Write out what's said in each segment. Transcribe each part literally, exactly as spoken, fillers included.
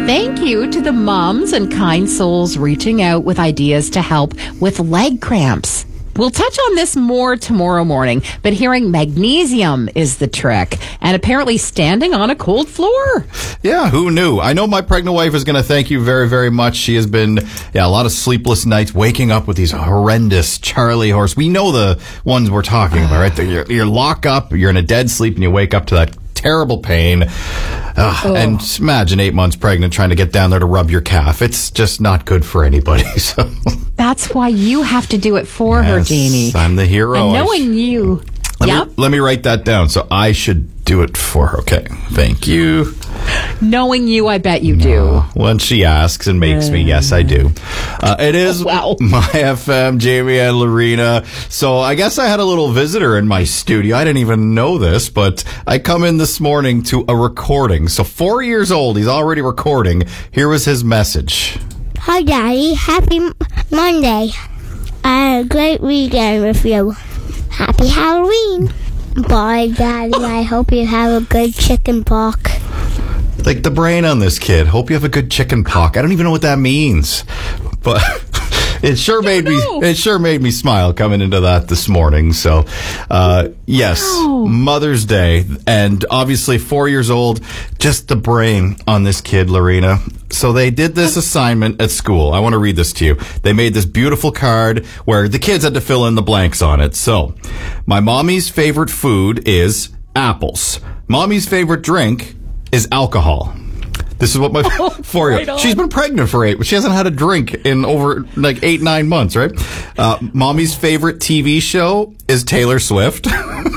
Thank you to the moms and kind souls reaching out with ideas to help with leg cramps. We'll touch on this more tomorrow morning, but hearing magnesium is the trick, and apparently standing on a cold floor. Yeah, who knew? I know my pregnant wife is going to thank you very, very much. She has been, yeah, a lot of sleepless nights waking up with these horrendous Charlie horse. We know the ones we're talking about, right? You're, you're lock up, you're in a dead sleep, and you wake up to that terrible pain. Uh, oh. And imagine eight months pregnant trying to get down there to rub your calf. It's just not good for anybody. So that's why you have to do it for yes, her, Jamie. I'm the hero. And knowing you. Let, yep. me, let me write that down. So I should do it for her. Okay. Thank you. Knowing you, I bet you do. Uh, when she asks and makes uh, me, yes, I do. Uh, it is wow. My F M, Jamie and Lorena. So I guess I had a little visitor in my studio. I didn't even know this, but I come in this morning to a recording. So four years old, he's already recording. Here was his message. Hi, Daddy. Happy Monday. I had a great weekend with you. Happy Halloween. Bye, Daddy. I hope you have a good chicken pox. Like the brain on this kid. Hope you have a good chicken pox. I don't even know what that means. But it sure made me it sure made me smile coming into that this morning. So uh yes, wow. Mother's Day, and obviously four years old, just the brain on this kid, Lorena. So they did this assignment at school. I want to read this to you. They made this beautiful card where the kids had to fill in the blanks on it. So, my mommy's favorite food is apples. Mommy's favorite drink is alcohol. This is what my oh, four-year-old. Right she's been pregnant for eight, but she hasn't had a drink in over like eight, nine months, right? Uh, mommy's favorite T V show is Taylor Swift.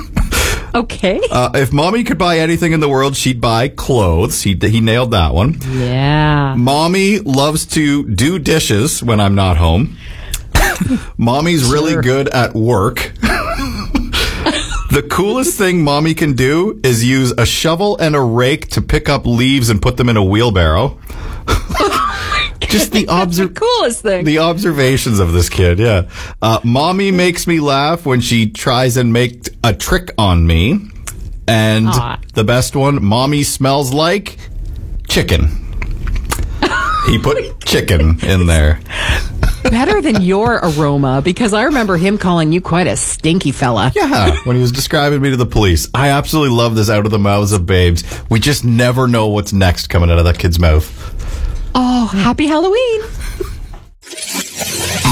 Okay. Uh, if mommy could buy anything in the world, she'd buy clothes. He he nailed that one. Yeah. Mommy loves to do dishes when I'm not home. Mommy's sure. really good at work. The coolest thing mommy can do is use a shovel and a rake to pick up leaves and put them in a wheelbarrow. Just the, obser- the coolest thing. The observations of this kid, yeah. Uh, mommy makes me laugh when she tries and make a trick on me. And Aww. The best one, mommy smells like chicken. He put chicken in there. Better than your aroma, because I remember him calling you quite a stinky fella. Yeah, when he was describing me to the police. I absolutely love this out of the mouths of babes. We just never know what's next coming out of that kid's mouth. Oh, happy Halloween.